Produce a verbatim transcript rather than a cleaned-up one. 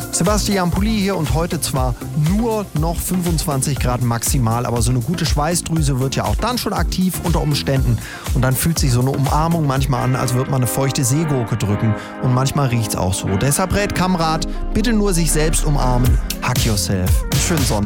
Sebastian Pulli hier und heute zwar nur noch fünfundzwanzig Grad maximal, aber so eine gute Schweißdrüse wird ja auch dann schon aktiv unter Umständen und dann fühlt sich so eine Umarmung manchmal an, als würde man eine feuchte Seegurke drücken und manchmal riecht's auch so. Deshalb rät Kamrat, bitte nur sich selbst umarmen, hug yourself. Einen schönen Sonntag.